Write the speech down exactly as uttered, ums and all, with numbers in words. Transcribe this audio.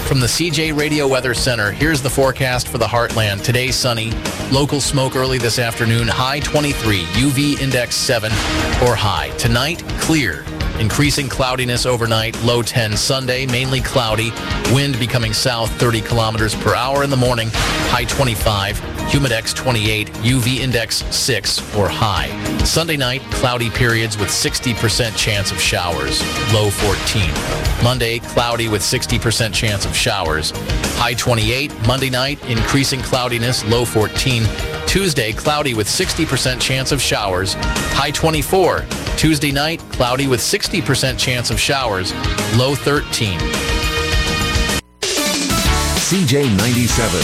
From the C J Radio Weather Center, here's the forecast for the Heartland. Today, sunny. Local smoke early this afternoon. High twenty-three. U V index seven or high. Tonight, clear. Increasing cloudiness overnight. Low ten. Sunday, mainly cloudy. Wind becoming south thirty kilometers per hour in the morning. High twenty-five. Humidex twenty-eight. U V index six or high. Sunday night, cloudy periods with sixty percent chance of showers. Low fourteen. Monday, cloudy with sixty percent chance of showers. High twenty-eight. Monday night, increasing cloudiness. Low fourteen. Tuesday, cloudy with sixty percent chance of showers. High twenty-four. Tuesday night, cloudy with sixty percent chance of showers. Low thirteen. C J ninety-seven,